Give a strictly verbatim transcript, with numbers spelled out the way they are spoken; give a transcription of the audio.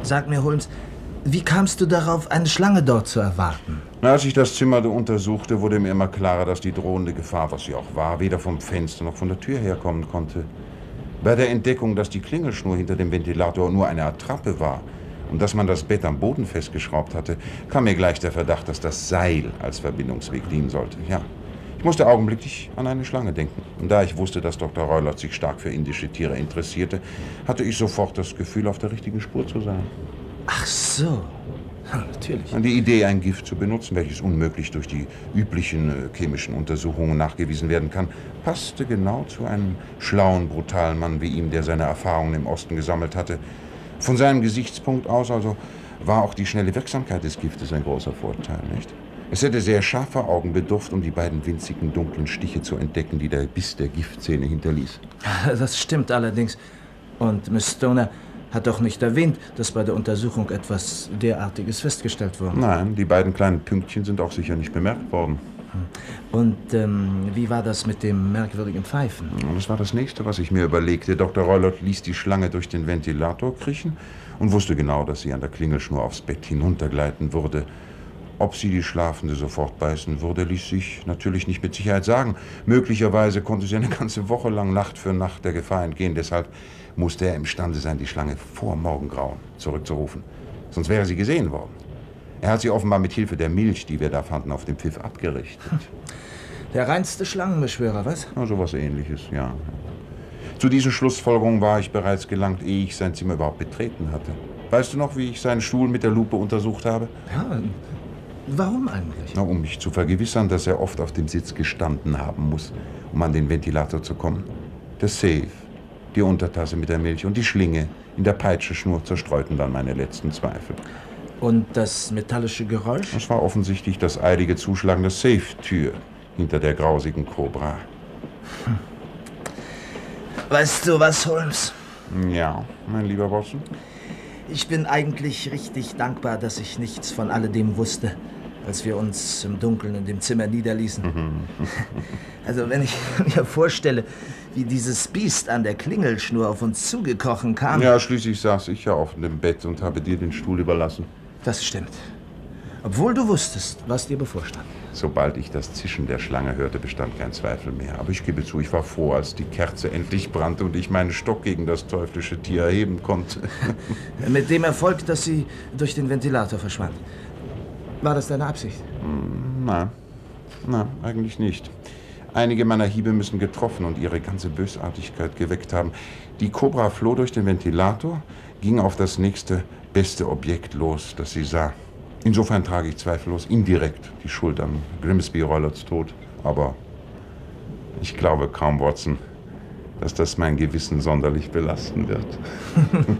Sag mir, Holmes, wie kamst du darauf, eine Schlange dort zu erwarten? Als ich das Zimmer untersuchte, wurde mir immer klarer, dass die drohende Gefahr, was sie auch war, weder vom Fenster noch von der Tür herkommen konnte. Bei der Entdeckung, dass die Klingelschnur hinter dem Ventilator nur eine Attrappe war und dass man das Bett am Boden festgeschraubt hatte, kam mir gleich der Verdacht, dass das Seil als Verbindungsweg dienen sollte. Ja, ich musste augenblicklich an eine Schlange denken. Und da ich wusste, dass Doktor Roylott sich stark für indische Tiere interessierte, hatte ich sofort das Gefühl, auf der richtigen Spur zu sein. Ach so, ja, natürlich. Die Idee, ein Gift zu benutzen, welches unmöglich durch die üblichen äh, chemischen Untersuchungen nachgewiesen werden kann, passte genau zu einem schlauen, brutalen Mann wie ihm, der seine Erfahrungen im Osten gesammelt hatte. Von seinem Gesichtspunkt aus also war auch die schnelle Wirksamkeit des Giftes ein großer Vorteil, nicht? Es hätte sehr scharfer Augen bedurft, um die beiden winzigen, dunklen Stiche zu entdecken, die der Biss der Giftzähne hinterließ. Das stimmt allerdings. Und Miss Stoner hat doch nicht erwähnt, dass bei der Untersuchung etwas derartiges festgestellt wurde. Nein, die beiden kleinen Pünktchen sind auch sicher nicht bemerkt worden. Und ähm, wie war das mit dem merkwürdigen Pfeifen? Das war das Nächste, was ich mir überlegte. Doktor Roylott ließ die Schlange durch den Ventilator kriechen und wusste genau, dass sie an der Klingelschnur aufs Bett hinuntergleiten würde. Ob sie die Schlafende sofort beißen würde, ließ sich natürlich nicht mit Sicherheit sagen. Möglicherweise konnte sie eine ganze Woche lang Nacht für Nacht der Gefahr entgehen. Deshalb musste er imstande sein, die Schlange vor Morgengrauen zurückzurufen. Sonst wäre sie gesehen worden. Er hat sie offenbar mit Hilfe der Milch, die wir da fanden, auf dem Pfiff abgerichtet. Der reinste Schlangenbeschwörer, was? Ja, sowas Ähnliches, ja. Zu diesen Schlussfolgerungen war ich bereits gelangt, ehe ich sein Zimmer überhaupt betreten hatte. Weißt du noch, wie ich seinen Stuhl mit der Lupe untersucht habe? Ja, warum eigentlich? Na, um mich zu vergewissern, dass er oft auf dem Sitz gestanden haben muss, um an den Ventilator zu kommen. Der Safe, die Untertasse mit der Milch und die Schlinge in der Peitschenschnur zerstreuten dann meine letzten Zweifel. Und das metallische Geräusch? Das war offensichtlich das eilige Zuschlagen der Safe-Tür hinter der grausigen Kobra. Hm. Weißt du was, Holmes? Ja, mein lieber Watson? Ich bin eigentlich richtig dankbar, dass ich nichts von alledem wusste, als wir uns im Dunkeln in dem Zimmer niederließen. Also wenn ich mir vorstelle, wie dieses Biest an der Klingelschnur auf uns zugekrochen kam... Ja, schließlich saß ich ja auf dem Bett und habe dir den Stuhl überlassen. Das stimmt. Obwohl du wusstest, was dir bevorstand. Sobald ich das Zischen der Schlange hörte, bestand kein Zweifel mehr. Aber ich gebe zu, ich war froh, als die Kerze endlich brannte und ich meinen Stock gegen das teuflische Tier erheben konnte. Mit dem Erfolg, dass sie durch den Ventilator verschwand. War das deine Absicht? Nein, nein, eigentlich nicht. Einige meiner Hiebe müssen getroffen und ihre ganze Bösartigkeit geweckt haben. Die Kobra floh durch den Ventilator, ging auf das nächste beste Objekt los, das sie sah. Insofern trage ich zweifellos indirekt die Schuld an Grimsby Roylotts Tod. Aber ich glaube kaum, Watson, dass das mein Gewissen sonderlich belasten wird.